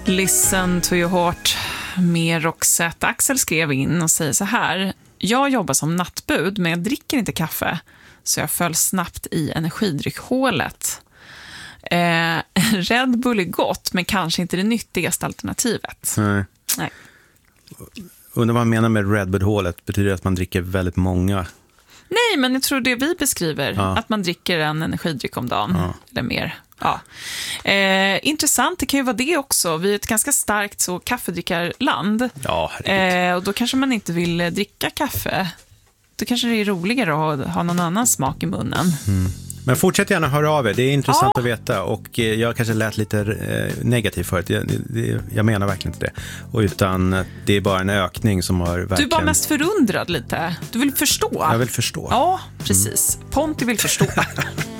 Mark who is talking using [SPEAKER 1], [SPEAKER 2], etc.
[SPEAKER 1] Listen to your heart med Roxette. Axel skrev in och säger så här: jag jobbar som nattbud men jag dricker inte kaffe så jag föll snabbt i energidryckhålet. Red Bull är gott men kanske inte det nyttigaste alternativet. Nej.
[SPEAKER 2] Undrar vad man menar med Red Bull-hålet. Betyder det att man dricker väldigt många?
[SPEAKER 1] Nej, men jag tror det vi beskriver, att man dricker en energidryck om dagen eller mer. Ja. Intressant, det kan ju vara det också. Vi är ett ganska starkt så kaffedrickarland.
[SPEAKER 2] Ja,
[SPEAKER 1] och då kanske man inte vill dricka kaffe. Då kanske det är roligare att ha någon annan smak i munnen.
[SPEAKER 2] Men fortsätt gärna höra av er, det är intressant att veta. Och jag kanske lät lite negativ förut. Jag menar verkligen inte det. Och utan det är bara en ökning som har verkligen...
[SPEAKER 1] Du är bara mest förundrad lite. Du vill förstå.
[SPEAKER 2] Jag vill förstå.
[SPEAKER 1] Ja, precis. Ponty vill förstå.